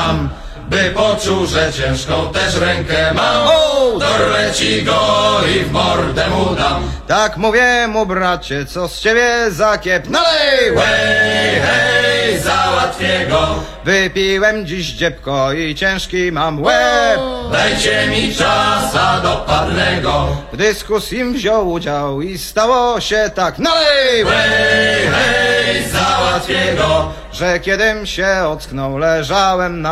dam, by poczuł, że ciężką też rękę mam. Dorwę ci go i w mordę mu dam. Tak mówię mu, bracie, co z ciebie za kiep? Nalej! Hej, hej, załatwię go. Wypiłem dziś dziebko i ciężki mam łeb. Dajcie mi czasa dopadnego. W dyskusji wziął udział i stało się tak. Nalej! Hej, hej, załatwię go. Że kiedym się ocknął, leżałem na